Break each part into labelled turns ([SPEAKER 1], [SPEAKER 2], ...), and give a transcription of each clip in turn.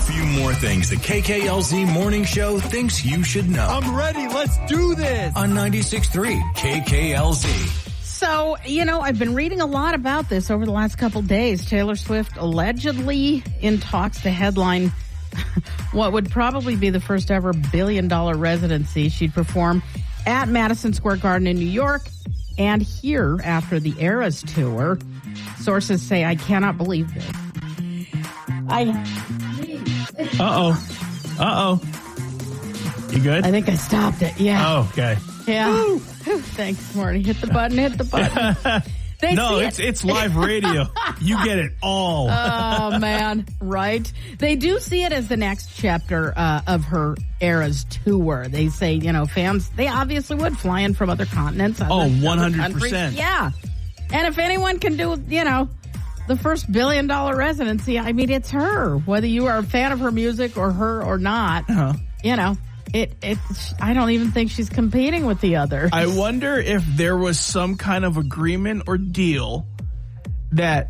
[SPEAKER 1] few more things the KKLZ Morning Show thinks you should know.
[SPEAKER 2] I'm ready. Let's do this.
[SPEAKER 1] On 96.3 KKLZ.
[SPEAKER 3] So, I've been reading a lot about this over the last couple days. Taylor Swift allegedly in talks to headline what would probably be the first ever billion-dollar residency. She'd perform at Madison Square Garden in New York and here after the Eras tour. Sources say, I cannot believe this.
[SPEAKER 2] Uh-oh. You good?
[SPEAKER 3] I think I stopped it. Yeah.
[SPEAKER 2] Oh, okay.
[SPEAKER 3] Yeah. Woo. Thanks, Marty. Hit the button.
[SPEAKER 2] It's live radio. You get it all.
[SPEAKER 3] Oh, man. Right? They do see it as the next chapter of her Eras tour. They say, fans, they obviously would fly in from other continents.
[SPEAKER 2] 100%.
[SPEAKER 3] Yeah. And if anyone can do, the first billion-dollar residency, I mean, it's her. Whether you are a fan of her music or her or not, I don't even think she's competing with the others.
[SPEAKER 2] I wonder if there was some kind of agreement or deal that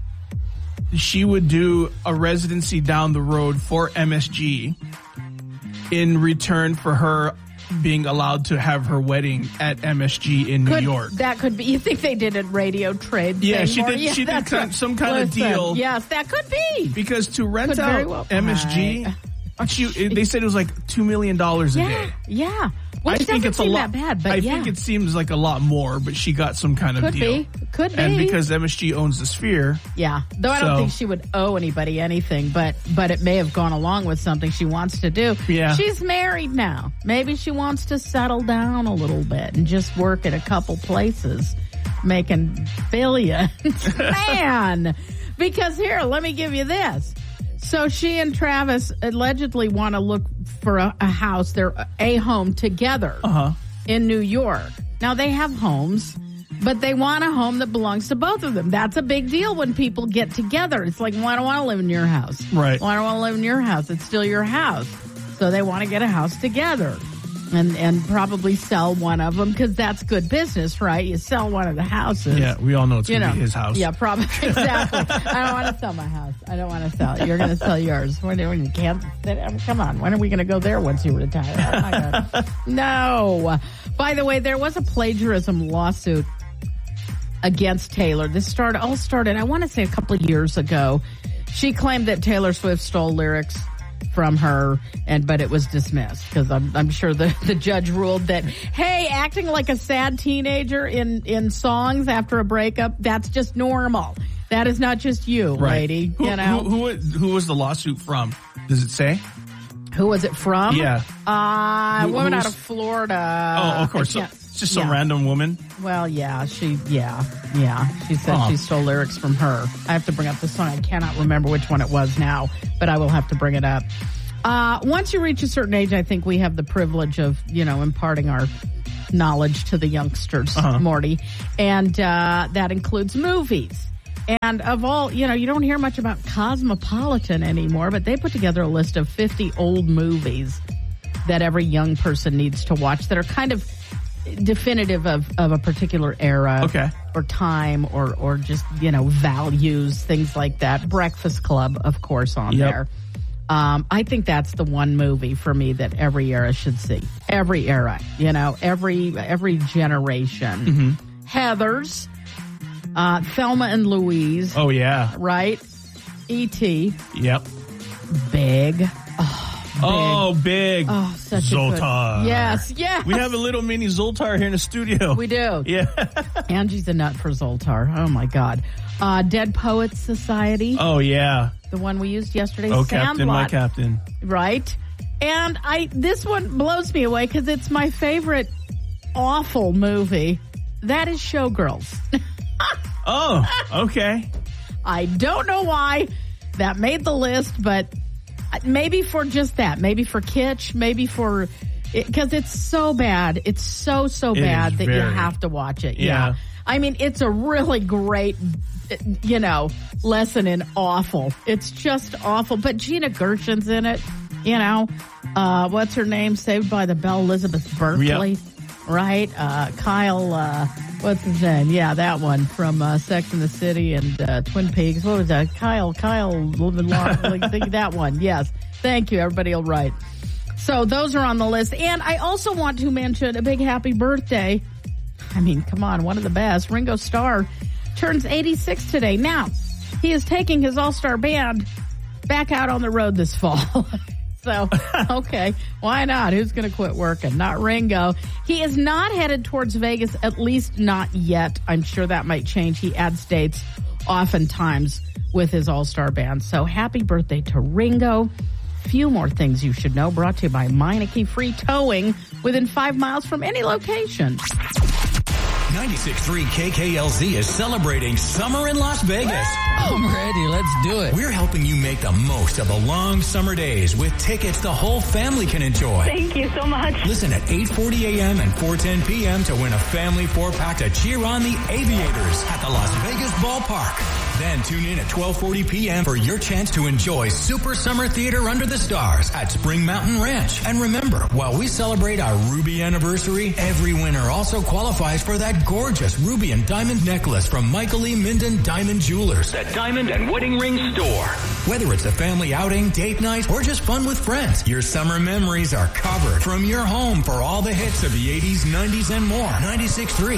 [SPEAKER 2] she would do a residency down the road for MSG in return for her being allowed to have her wedding at MSG in New York.
[SPEAKER 3] That could be. You think they did a radio trade?
[SPEAKER 2] Yeah, she did some kind of deal.
[SPEAKER 3] Yes, that could be.
[SPEAKER 2] Because to rent out MSG... They said it was like $2 million a day.
[SPEAKER 3] Yeah. Which I think it's a lot. That bad, but
[SPEAKER 2] I think it seems like a lot more, but she got some kind of deal.
[SPEAKER 3] Could be.
[SPEAKER 2] And because MSG owns the Sphere.
[SPEAKER 3] Yeah. Though I don't think she would owe anybody anything, but it may have gone along with something she wants to do.
[SPEAKER 2] Yeah.
[SPEAKER 3] She's married now. Maybe she wants to settle down a little bit and just work at a couple places making billions. Man. Because here, let me give you this. So she and Travis allegedly want to look for a house, a home together in New York. Now, they have homes, but they want a home that belongs to both of them. That's a big deal when people get together. It's like, well, I don't want to live in your house.
[SPEAKER 2] Right.
[SPEAKER 3] Well, I don't want to live in your house. It's still your house. So they want to get a house together. And probably sell one of them because that's good business, right? You sell one of the houses.
[SPEAKER 2] Yeah, we all know it's going to be his house.
[SPEAKER 3] Yeah, probably. Exactly. I don't want to sell my house. I don't want to sell it. You're going to sell yours. When you can't. Come on. When are we going to go there once you retire? Oh, my God. No. By the way, there was a plagiarism lawsuit against Taylor. This all started, I want to say, a couple of years ago. She claimed that Taylor Swift stole lyrics from her, but it was dismissed because I'm sure the judge ruled that, hey, acting like a sad teenager in songs after a breakup, that's just normal. That is not just you, lady.
[SPEAKER 2] Who was the lawsuit from? Does it say?
[SPEAKER 3] Who was it from?
[SPEAKER 2] Yeah.
[SPEAKER 3] A woman out of Florida.
[SPEAKER 2] Oh, of course. It's just some random woman.
[SPEAKER 3] Well, yeah. She said she stole lyrics from her. I have to bring up the song. I cannot remember which one it was now, but I will have to bring it up. Once you reach a certain age, I think we have the privilege of, imparting our knowledge to the youngsters, Morty. And that includes movies. And of all, you don't hear much about Cosmopolitan anymore, but they put together a list of 50 old movies that every young person needs to watch that are kind of definitive of a particular era or time or just, values, things like that. Breakfast Club, of course, on there. I think that's the one movie for me that every era should see. Every era, every generation. Mm-hmm. Heathers, Thelma and Louise.
[SPEAKER 2] Oh, yeah.
[SPEAKER 3] Right? E.T.
[SPEAKER 2] Yep.
[SPEAKER 3] Big.
[SPEAKER 2] Big.
[SPEAKER 3] Oh, such
[SPEAKER 2] Zoltar.
[SPEAKER 3] A good... Yes.
[SPEAKER 2] We have a little mini Zoltar here in the studio.
[SPEAKER 3] We do.
[SPEAKER 2] Yeah.
[SPEAKER 3] Angie's a nut for Zoltar. Oh, my God. Dead Poets Society.
[SPEAKER 2] Oh, yeah.
[SPEAKER 3] The one we used yesterday.
[SPEAKER 2] Oh,
[SPEAKER 3] Sandlot.
[SPEAKER 2] Captain, my Captain.
[SPEAKER 3] Right. And this one blows me away because it's my favorite awful movie. That is Showgirls.
[SPEAKER 2] Oh, okay.
[SPEAKER 3] I don't know why that made the list, but maybe for just that. Maybe for kitsch. Maybe for... Because it's so bad. It's so bad that you have to watch it. Yeah. I mean, it's a really great, lesson in awful. It's just awful. But Gina Gershon's in it, what's her name? Saved by the Bell, Elizabeth Berkley.
[SPEAKER 2] Yep.
[SPEAKER 3] Right? Kyle, What's his name? Yeah, that one from Sex and the City and Twin Peaks. What was that? Kyle, that one. Yes. Thank you. Everybody will write. So those are on the list. And I also want to mention a big happy birthday. I mean, come on, one of the best. Ringo Starr turns 86 today. Now, he is taking his all-star band back out on the road this fall. So, okay, why not? Who's going to quit working? Not Ringo. He is not headed towards Vegas, at least not yet. I'm sure that might change. He adds dates oftentimes with his all-star band. So happy birthday to Ringo. Few more things you should know, brought to you by Meineke Free Towing within 5 miles from any location.
[SPEAKER 1] 96.3 KKLZ is celebrating summer in Las Vegas.
[SPEAKER 4] I'm ready. Let's do it.
[SPEAKER 1] We're helping you make the most of the long summer days with tickets the whole family can enjoy.
[SPEAKER 5] Thank you so much.
[SPEAKER 1] Listen at 8:40 a.m. and 4:10 p.m. to win a family 4-pack to cheer on the Aviators at the Las Vegas Ballpark. Then tune in at 12:40 p.m. for your chance to enjoy Super Summer Theater Under the Stars at Spring Mountain Ranch. And remember, while we celebrate our Ruby anniversary, every winner also qualifies for that gorgeous ruby and diamond necklace from Michael E. Minden Diamond Jewelers, the Diamond and Wedding Ring Store. Whether it's a family outing, date night, or just fun with friends, your summer memories are covered from your home for all the hits of the 80s, 90s, and more. 96.3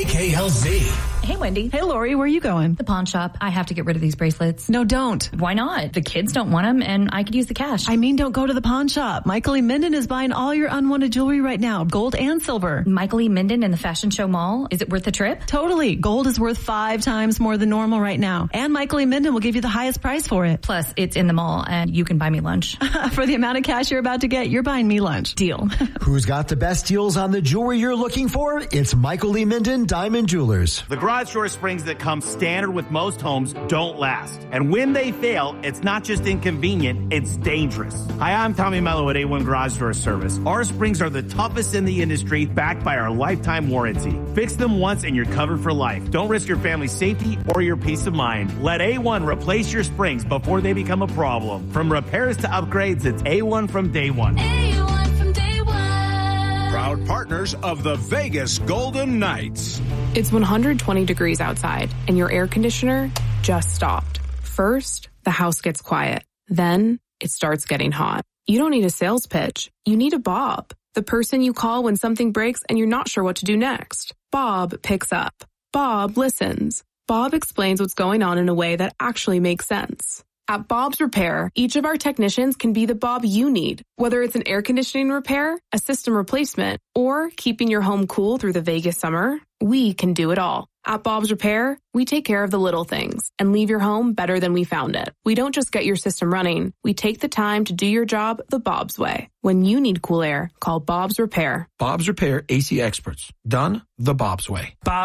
[SPEAKER 1] KKLZ.
[SPEAKER 6] Hey, Wendy.
[SPEAKER 7] Hey, Lori, where are you going?
[SPEAKER 6] The pawn shop. I have to get rid of these bracelets.
[SPEAKER 7] No, don't.
[SPEAKER 6] Why not? The kids don't want them, and I could use the cash.
[SPEAKER 7] I mean, don't go to the pawn shop. Michael E. Minden is buying all your unwanted jewelry right now, gold and silver.
[SPEAKER 6] Michael E. Minden in the Fashion Show Mall? Is it worth the trip?
[SPEAKER 7] Totally. Gold is worth 5 times more than normal right now. And Michael E. Minden will give you the highest price for it.
[SPEAKER 6] Plus, it's in the mall, and you can buy me lunch.
[SPEAKER 7] For the amount of cash you're about to get, you're buying me lunch. Deal.
[SPEAKER 8] Who's got the best deals on the jewelry you're looking for? It's Michael E. Minden Diamond Jewelers.
[SPEAKER 9] The garage door springs that come standard with most homes don't last. And when they fail, it's not just inconvenient, it's dangerous. Hi, I'm Tommy Mello at A1 Garage Door Service. Our springs are the toughest in the industry, backed by our lifetime warranty. Fix them once and you're covered for life. Don't risk your family's safety or your peace of mind. Let A1 replace your springs before they become a problem. From repairs to upgrades, it's A1 from day one.
[SPEAKER 10] A1 from day one.
[SPEAKER 11] Proud partners of the Vegas Golden Knights.
[SPEAKER 12] It's 120 degrees outside, and your air conditioner just stopped. First, the house gets quiet. Then, it starts getting hot. You don't need a sales pitch. You need a Bob, the person you call when something breaks and you're not sure what to do next. Bob picks up. Bob listens. Bob explains what's going on in a way that actually makes sense. At Bob's Repair, each of our technicians can be the Bob you need, whether it's an air conditioning repair, a system replacement, or keeping your home cool through the Vegas summer. We can do it all. At Bob's Repair, we take care of the little things and leave your home better than we found it. We don't just get your system running. We take the time to do your job the Bob's way. When you need cool air, call Bob's Repair.
[SPEAKER 13] Bob's Repair AC experts. Done the Bob's way.
[SPEAKER 14] Bob